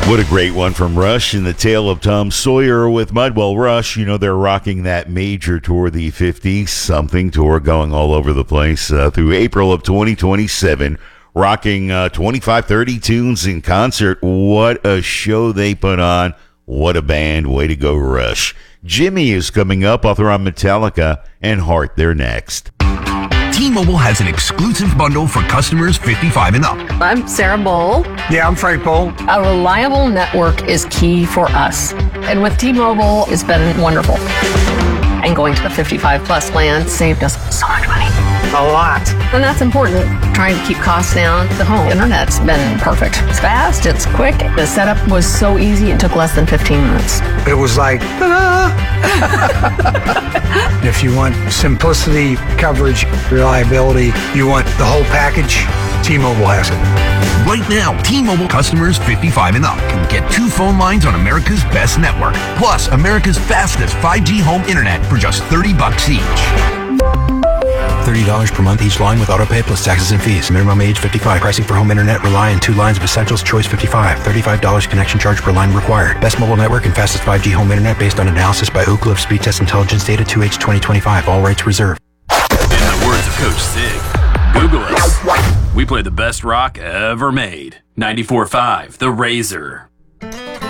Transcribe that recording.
What a great one from Rush in the tale of Tom Sawyer with Mud. Well, Rush, you know, they're rocking that major tour, the 50-something tour, going all over the place through April of 2027, rocking 25, 30 tunes in concert. What a show they put on. What a band. Way to go, Rush. Jimmy is coming up, author on Metallica, and Heart, they're next. T-Mobile has an exclusive bundle for customers 55 and up. I'm Sarah Bowl. Yeah, I'm Frank Bowl. A reliable network is key for us. And with T-Mobile, it's been wonderful. And going to the 55 plus plan saved us so much money. A lot. And that's important. Trying to keep costs down. The home internet's been perfect. It's fast, it's quick. The setup was so easy, it took less than 15 minutes. It was like, if you want simplicity, coverage, reliability, you want the whole package, T-Mobile has it. Right now, T-Mobile customers 55 and up can get 2 phone lines on America's best network, plus America's fastest 5G home internet for just $30 each. $30 per month each line with autopay plus taxes and fees. Minimum age 55. Pricing for home internet rely on 2 lines of Essentials Choice 55. $35 connection charge per line required. Best mobile network and fastest 5G home internet based on analysis by Ookla of Speed Test Intelligence Data 2H 2025. All rights reserved. In the words of Coach Sig, Google us. We play the best rock ever made. 94.5 The Razor.